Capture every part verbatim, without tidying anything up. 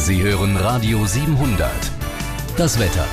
Sie hören Radio siebenhundert. Das Wetter.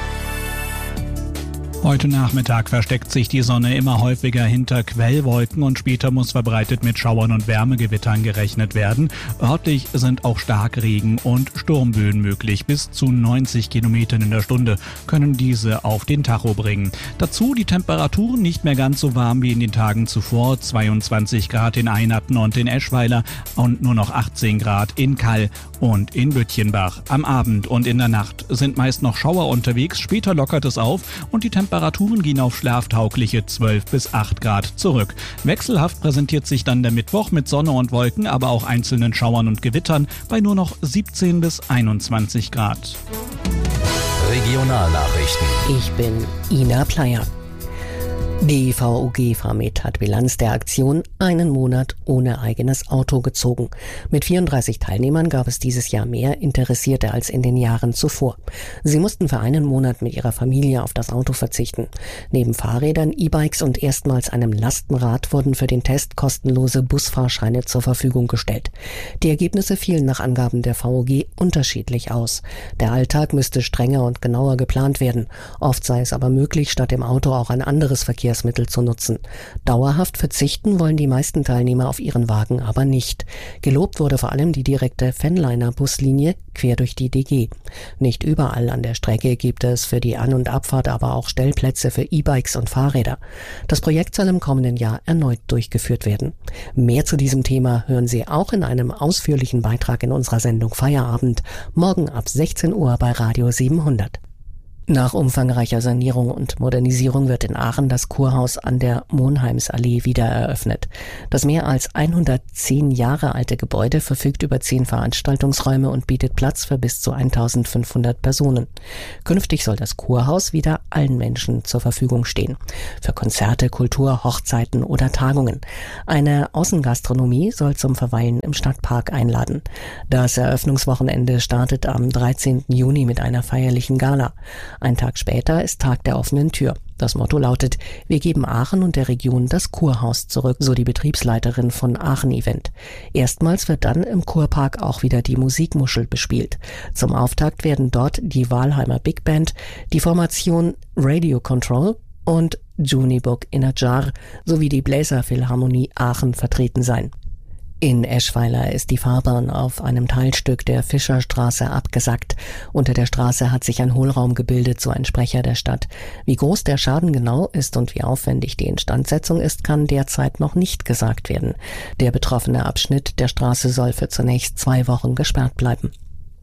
Heute Nachmittag versteckt sich die Sonne immer häufiger hinter Quellwolken und später muss verbreitet mit Schauern und Wärmegewittern gerechnet werden. Örtlich sind auch Starkregen und Sturmböen möglich. Bis zu neunzig Kilometern in der Stunde können diese auf den Tacho bringen. Dazu die Temperaturen nicht mehr ganz so warm wie in den Tagen zuvor. zweiundzwanzig Grad in Einerten und in Eschweiler und nur noch achtzehn Grad in Kall und in Böttchenbach. Am Abend und in der Nacht sind meist noch Schauer unterwegs. Später lockert es auf und die Temperaturen Temperaturen gehen auf schlaftaugliche zwölf bis acht Grad zurück. Wechselhaft präsentiert sich dann der Mittwoch mit Sonne und Wolken, aber auch einzelnen Schauern und Gewittern bei nur noch siebzehn bis einundzwanzig Grad. Regionalnachrichten. Ich bin Ina Pleyer. Die V U G Framet hat Bilanz der Aktion einen Monat ohne eigenes Auto gezogen. Mit vierunddreißig Teilnehmern gab es dieses Jahr mehr Interessierte als in den Jahren zuvor. Sie mussten für einen Monat mit ihrer Familie auf das Auto verzichten. Neben Fahrrädern, E-Bikes und erstmals einem Lastenrad wurden für den Test kostenlose Busfahrscheine zur Verfügung gestellt. Die Ergebnisse fielen nach Angaben der V U G unterschiedlich aus. Der Alltag müsste strenger und genauer geplant werden. Oft sei es aber möglich, statt dem Auto auch ein anderes Verkehrsmittel zu nutzen. Dauerhaft verzichten wollen die meisten Teilnehmer auf ihren Wagen aber nicht. Gelobt wurde vor allem die direkte Fenliner-Buslinie quer durch die D G. Nicht überall an der Strecke gibt es für die An- und Abfahrt aber auch Stellplätze für E-Bikes und Fahrräder. Das Projekt soll im kommenden Jahr erneut durchgeführt werden. Mehr zu diesem Thema hören Sie auch in einem ausführlichen Beitrag in unserer Sendung Feierabend, morgen ab sechzehn Uhr bei Radio siebenhundert. Nach umfangreicher Sanierung und Modernisierung wird in Aachen das Kurhaus an der Monheimsallee wieder eröffnet. Das mehr als hundertzehn Jahre alte Gebäude verfügt über zehn Veranstaltungsräume und bietet Platz für bis zu eintausendfünfhundert Personen. Künftig soll das Kurhaus wieder allen Menschen zur Verfügung stehen. Für Konzerte, Kultur, Hochzeiten oder Tagungen. Eine Außengastronomie soll zum Verweilen im Stadtpark einladen. Das Eröffnungswochenende startet am dreizehnten Juni mit einer feierlichen Gala. Ein Tag später ist Tag der offenen Tür. Das Motto lautet: Wir geben Aachen und der Region das Kurhaus zurück, so die Betriebsleiterin von Aachen Event. Erstmals wird dann im Kurpark auch wieder die Musikmuschel bespielt. Zum Auftakt werden dort die Walheimer Big Band, die Formation Radio Control und Junibug in a Jar sowie die Bläserphilharmonie Aachen vertreten sein. In Eschweiler ist die Fahrbahn auf einem Teilstück der Fischerstraße abgesackt. Unter der Straße hat sich ein Hohlraum gebildet, so ein Sprecher der Stadt. Wie groß der Schaden genau ist und wie aufwendig die Instandsetzung ist, kann derzeit noch nicht gesagt werden. Der betroffene Abschnitt der Straße soll für zunächst zwei Wochen gesperrt bleiben.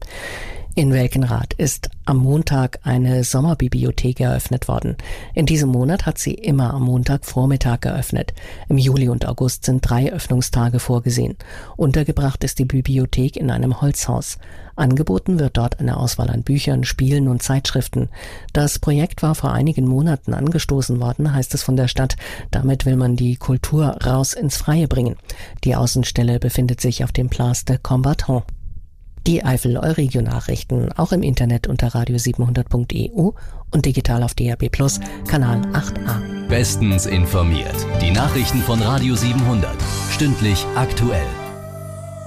In Welkenrath ist am Montag eine Sommerbibliothek eröffnet worden. In diesem Monat hat sie immer am Montagvormittag geöffnet. Im Juli und August sind drei Öffnungstage vorgesehen. Untergebracht ist die Bibliothek in einem Holzhaus. Angeboten wird dort eine Auswahl an Büchern, Spielen und Zeitschriften. Das Projekt war vor einigen Monaten angestoßen worden, heißt es von der Stadt. Damit will man die Kultur raus ins Freie bringen. Die Außenstelle befindet sich auf dem Place de Combattant. Die Eifel-Euregio-Nachrichten auch im Internet unter radio siebenhundert punkt e u und digital auf D A B plus, Kanal acht a. Bestens informiert. Die Nachrichten von Radio siebenhundert. Stündlich aktuell.